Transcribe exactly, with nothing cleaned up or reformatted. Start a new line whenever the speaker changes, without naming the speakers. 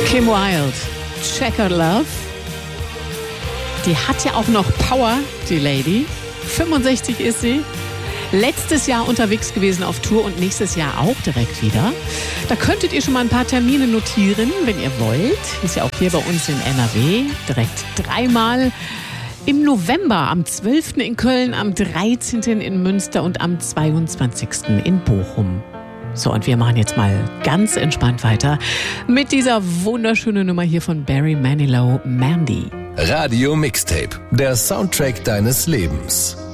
Kim Wilde, Checkered Love. Die hat ja auch noch Power, die Lady. fünfundsechzig ist sie. Letztes Jahr unterwegs gewesen auf Tour und nächstes Jahr auch direkt wieder. Da könntet ihr schon mal ein paar Termine notieren, wenn ihr wollt. Ist ja auch hier bei uns in N R W. Direkt dreimal. Im November, am zwölften in Köln, am dreizehnten in Münster und am zweiundzwanzigsten in Bochum. So, und wir machen jetzt mal ganz entspannt weiter mit dieser wunderschönen Nummer hier von Barry Manilow, Mandy.
Radio Mixtape, der Soundtrack deines Lebens.